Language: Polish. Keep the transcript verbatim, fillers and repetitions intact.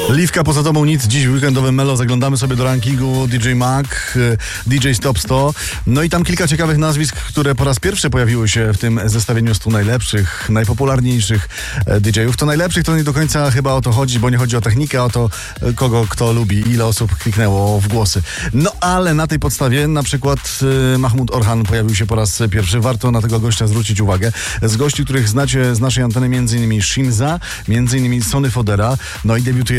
Liwka poza tobą nic. Dziś w weekendowym Melo zaglądamy sobie do rankingu D J Mag, D J Top sto. No i tam kilka ciekawych nazwisk, które po raz pierwszy pojawiły się w tym zestawieniu stu najlepszych, najpopularniejszych D J-ów. To najlepszych to nie do końca chyba o to chodzi, bo nie chodzi o technikę, o to, kogo kto lubi, ile osób kliknęło w głosy. No ale na tej podstawie na przykład Mahmud Orhan pojawił się po raz pierwszy. Warto na tego gościa zwrócić uwagę. Z gości, których znacie z naszej anteny, między innymi Shinza, między innymi Sonny Fodera, no i debiutuje